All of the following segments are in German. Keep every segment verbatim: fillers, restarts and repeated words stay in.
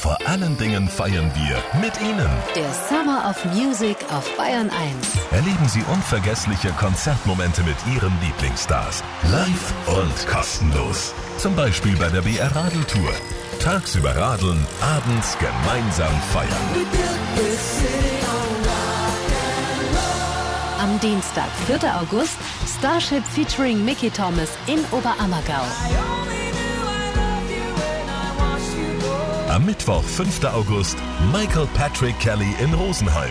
vor allen Dingen feiern wir mit Ihnen. Der Summer of Music auf Bayern eins. Erleben Sie unvergessliche Konzertmomente mit Ihren Lieblingsstars. Live und kostenlos. Zum Beispiel bei der B R Radeltour. Tagsüber radeln, abends gemeinsam feiern. Am Dienstag, vierter August, Starship featuring Mickey Thomas in Oberammergau. Am Mittwoch, fünfter August, Michael Patrick Kelly in Rosenheim.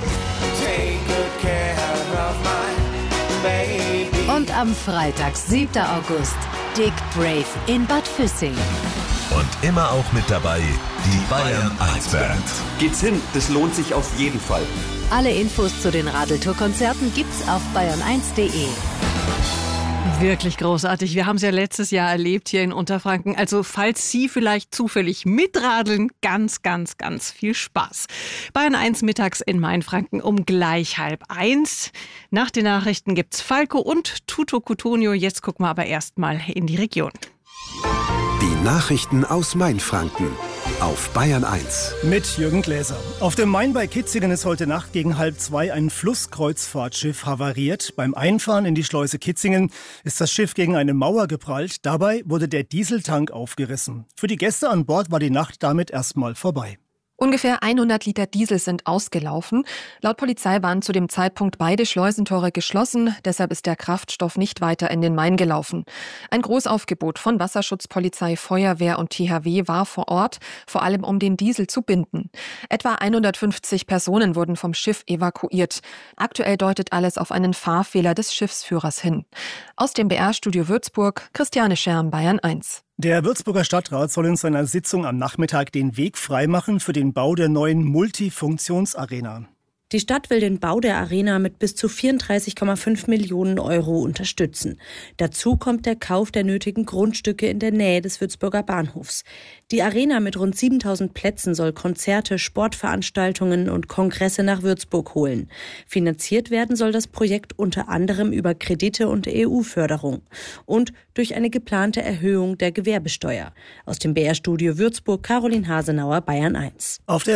Und am Freitag, siebter August, Dick Brave in Bad Füssing. Und immer auch mit dabei die Bayern eins Band. Geht's hin, das lohnt sich auf jeden Fall. Alle Infos zu den Radeltour-Konzerten gibt's auf bayern eins punkt de. Wirklich großartig. Wir haben es ja letztes Jahr erlebt hier in Unterfranken. Also falls Sie vielleicht zufällig mitradeln, ganz, ganz, ganz viel Spaß. Bayern eins mittags in Mainfranken um gleich halb eins. Nach den Nachrichten gibt's Falco und Tuto Cutugno. Jetzt gucken wir aber erstmal in die Region. Die Nachrichten aus Mainfranken auf Bayern eins. Mit Jürgen Gläser. Auf dem Main bei Kitzingen ist heute Nacht gegen halb zwei ein Flusskreuzfahrtschiff havariert. Beim Einfahren in die Schleuse Kitzingen ist das Schiff gegen eine Mauer geprallt. Dabei wurde der Dieseltank aufgerissen. Für die Gäste an Bord war die Nacht damit erstmal vorbei. Ungefähr hundert Liter Diesel sind ausgelaufen. Laut Polizei waren zu dem Zeitpunkt beide Schleusentore geschlossen. Deshalb ist der Kraftstoff nicht weiter in den Main gelaufen. Ein Großaufgebot von Wasserschutzpolizei, Feuerwehr und T H W war vor Ort, vor allem um den Diesel zu binden. Etwa hundertfünfzig Personen wurden vom Schiff evakuiert. Aktuell deutet alles auf einen Fahrfehler des Schiffsführers hin. Aus dem B R-Studio Würzburg, Christiane Scherm, Bayern eins. Der Würzburger Stadtrat soll in seiner Sitzung am Nachmittag den Weg freimachen für den Bau der neuen Multifunktionsarena. Die Stadt will den Bau der Arena mit bis zu vierunddreißig Komma fünf Millionen Euro unterstützen. Dazu kommt der Kauf der nötigen Grundstücke in der Nähe des Würzburger Bahnhofs. Die Arena mit rund siebentausend Plätzen soll Konzerte, Sportveranstaltungen und Kongresse nach Würzburg holen. Finanziert werden soll das Projekt unter anderem über Kredite und E U-Förderung und durch eine geplante Erhöhung der Gewerbesteuer. Aus dem B R-Studio Würzburg, Caroline Hasenauer, Bayern eins. Auf der